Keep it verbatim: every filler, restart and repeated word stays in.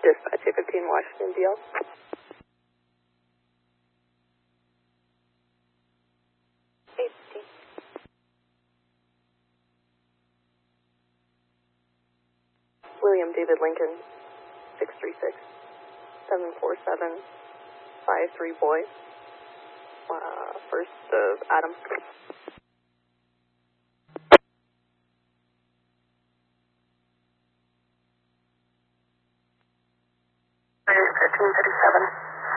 Dispatch eight fifteen Washington, D L. eight fifteen. William David Lincoln, six three six, seven four seven, five three boy. Uh, first of Adam. fifteen thirty-seven.